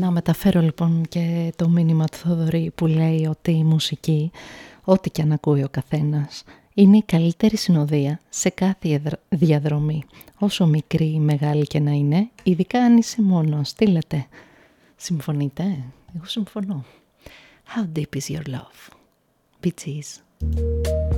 Να μεταφέρω λοιπόν και το μήνυμα του Θοδωρή που λέει ότι η μουσική, ό,τι και αν ακούει ο καθένας, είναι η καλύτερη συνοδεία σε κάθε διαδρομή, όσο μικρή ή μεγάλη και να είναι, ειδικά αν είσαι μόνος. Τι λέτε, συμφωνείτε? Εγώ συμφωνώ. How deep is your love? Bee Gees.